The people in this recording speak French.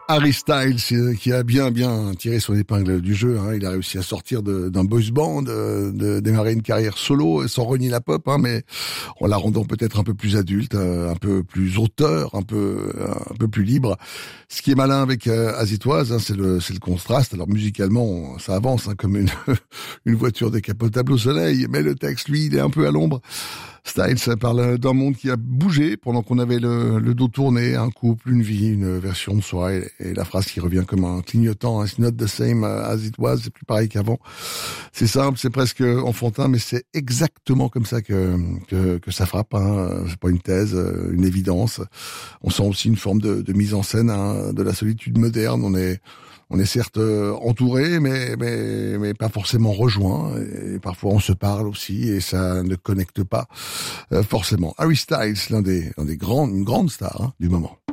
Harry Styles, qui a bien tiré son épingle du jeu, hein. Il a réussi à sortir d'un boys band, de démarrer une carrière solo sans renier la pop, hein, mais en la rendant peut-être un peu plus adulte, un peu plus auteur, un peu plus libre. Ce qui est malin avec As It Was, hein, c'est le contraste. Alors musicalement, ça avance, hein, comme une une voiture décapotable au soleil, mais le texte, lui, il est un peu à l'ombre. Styles, ça parle d'un monde qui a bougé pendant qu'on avait le dos tourné, un couple, une vie, une version de soi, et la phrase qui revient comme un clignotant, hein, it's not the same as it was, c'est plus pareil qu'avant. C'est simple, c'est presque enfantin, mais c'est exactement comme ça que ça frappe, hein. C'est pas une thèse, une évidence. On sent aussi une forme de mise en scène, hein, de la solitude moderne. On est certes entouré, mais pas forcément rejoint. Et parfois on se parle aussi, et ça ne connecte pas forcément. Harry Styles, une grande star, hein, du moment.